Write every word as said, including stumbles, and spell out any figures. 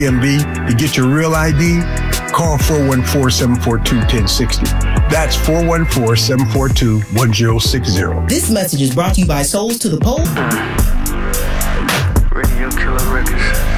M V to get your real I D, call four one four, seven four two, one zero six zero. That's four one four, seven four two, one zero six zero. This message is brought to you by Souls to the Pole. Radio Killer Records.